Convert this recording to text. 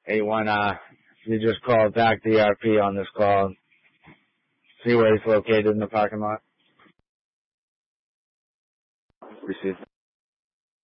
81, you just call back the ERP on this call. See where he's located in the parking lot. Received.